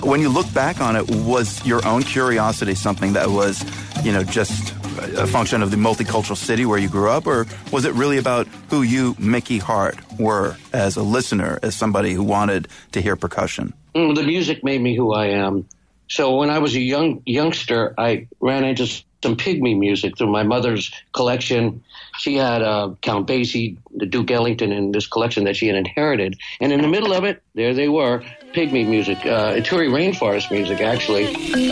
When you look back on it, was your own curiosity something that was, just a function of the multicultural city where you grew up, or was it really about who you, Mickey Hart, were as a listener, as somebody who wanted to hear percussion? The music made me who I am. So when I was a youngster, I ran into some pygmy music through my mother's collection. She had Count Basie, the Duke Ellington in this collection that she had inherited. And in the middle of it, there they were, pygmy music, Ituri rainforest music, actually.